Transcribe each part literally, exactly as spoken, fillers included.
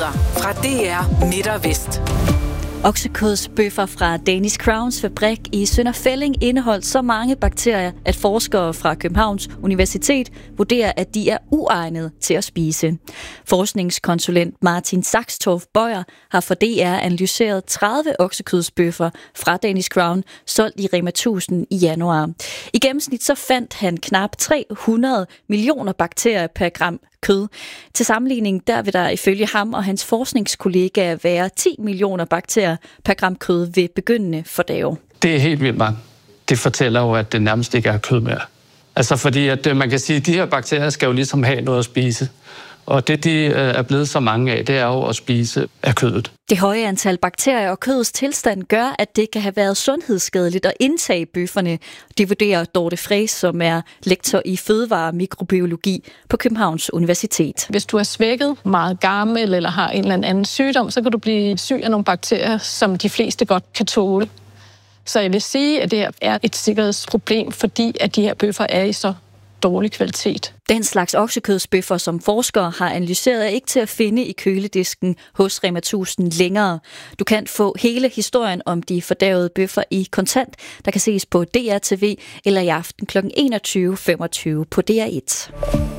Nyheder fra D R Midt og Vest. Oksekødsbøffer fra Danish Crowns fabrik i Sønder Felding indeholdt så mange bakterier, at forskere fra Københavns Universitet vurderer, at de er uegnede til at spise. Forskningskonsulent Martin Saxtorff Bøjer har for D R analyseret tredive oksekødsbøffer fra Danish Crown, solgt i Rema tusind i januar. I gennemsnit så fandt han knap tre hundrede millioner bakterier per gram kød. Til sammenligning der vil der ifølge ham og hans forskningskollegaer være ti millioner bakterier per gram kød ved begyndende fordærv. Det er helt vildt mange. Det fortæller jo, at det nærmest ikke er kød mere. Altså fordi, at man kan sige, at de her bakterier skal jo ligesom have noget at spise. Og det, de er blevet så mange af, det er jo at spise af kødet. Det høje antal bakterier og kødets tilstand gør, at det kan have været sundhedsskadeligt at indtage bøfferne. Det vurderer Dorte Friis, som er lektor i fødevare- og mikrobiologi på Københavns Universitet. Hvis du er svækket, meget gammel eller har en eller anden sygdom, så kan du blive syg af nogle bakterier, som de fleste godt kan tåle. Så jeg vil sige, at det her er et sikkerhedsproblem, fordi at de her bøffer er i så dårlig kvalitet. Den slags oksekødsbøffer, som forskere har analyseret, er ikke til at finde i køledisken hos Rema tusind længere. Du kan få hele historien om de fordærvede bøffer i kontant, der kan ses på D R T V eller i aften kl. enogtyve femogtyve på D R et.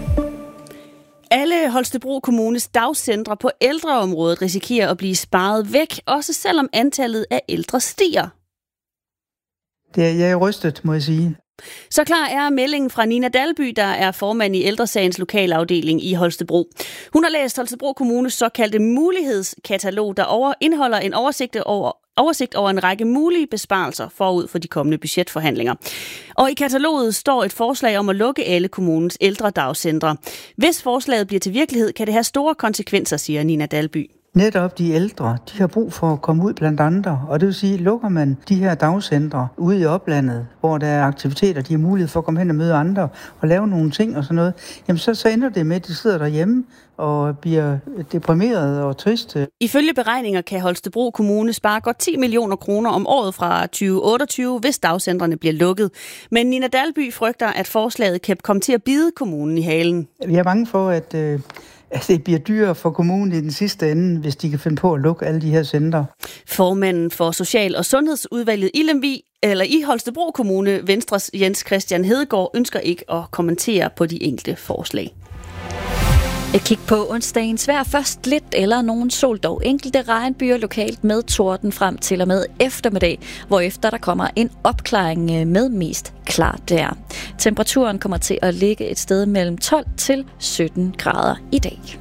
Alle Holstebro Kommunes dagcentre på ældreområdet risikerer at blive sparet væk, også selvom antallet af ældre stiger. Det er jeg er rystet, må jeg sige. Så klar er meldingen fra Nina Dalby, der er formand i Ældresagens lokalafdeling i Holstebro. Hun har læst Holstebro Kommunes såkaldte mulighedskatalog, der over, indeholder en oversigt over, oversigt over en række mulige besparelser forud for de kommende budgetforhandlinger. Og i kataloget står et forslag om at lukke alle kommunens ældre dagcentre. Hvis forslaget bliver til virkelighed, kan det have store konsekvenser, siger Nina Dalby. Netop de ældre, de har brug for at komme ud blandt andre, og det vil sige, lukker man de her dagcentre ude i oplandet, hvor der er aktiviteter, de har mulighed for at komme hen og møde andre og lave nogle ting og sådan noget, jamen så, så ender det med, at de sidder derhjemme og bliver deprimeret og triste. Ifølge beregninger kan Holstebro Kommune spare godt ti millioner kroner om året fra tyve otteogtyve, hvis dagcentrene bliver lukket. Men Nina Dalby frygter, at forslaget kan komme til at bide kommunen i halen. Vi er bange for, at øh, at det bliver dyrere for kommunen i den sidste ende, hvis de kan finde på at lukke alle de her centre. Formanden for Social- og Sundhedsudvalget i Lemvig, eller i Holstebro Kommune, Venstres Jens Christian Hedegaard, ønsker ikke at kommentere på de enkelte forslag. Et kig på onsdagens vejr. Først lidt eller nogen sol, dog enkelte regnbyer lokalt med torden frem til og med eftermiddag, hvorefter der kommer en opklaring med mest klart der. Temperaturen kommer til at ligge et sted mellem tolv til sytten grader i dag.